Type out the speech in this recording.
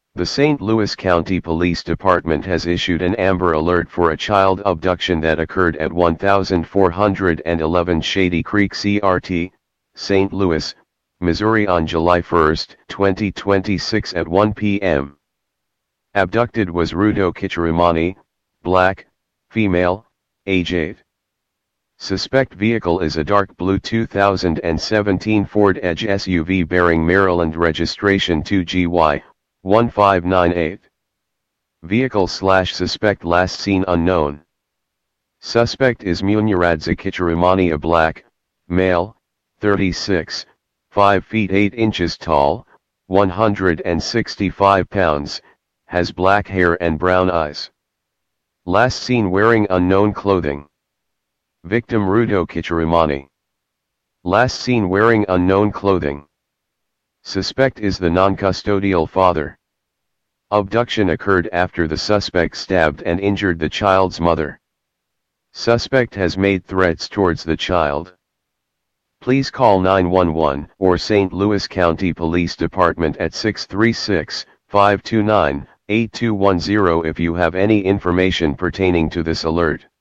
The St. Louis County Police Department has issued an Amber Alert for a child abduction that occurred at 1411 Shady Creek CRT, St. Louis, Missouri on July 1, 2026 at 1 p.m. Abducted was Rudo Kichirimani, black, female, age 8. Suspect vehicle is a dark blue 2017 Ford Edge SUV bearing Maryland registration 2GY 1598. Vehicle/suspect last seen unknown. Suspect is Munyaradza Kichirimani, a black, male, 36, 5 feet 8 inches tall, 165 pounds, has black hair and brown eyes. Last seen wearing unknown clothing. Victim Rudo Kichirimani. Last seen wearing unknown clothing. Suspect is the non-custodial father. Abduction occurred after the suspect stabbed and injured the child's mother. Suspect has made threats towards the child. Please call 911 or St. Louis County Police Department at 636-529-8210 if you have any information pertaining to this alert.